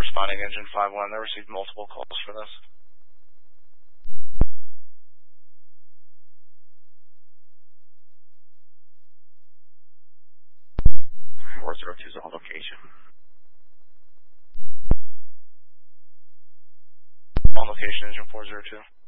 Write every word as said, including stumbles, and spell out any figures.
responding engine five one. They received multiple calls for this. four zero two is on location. On location, engine four zero two.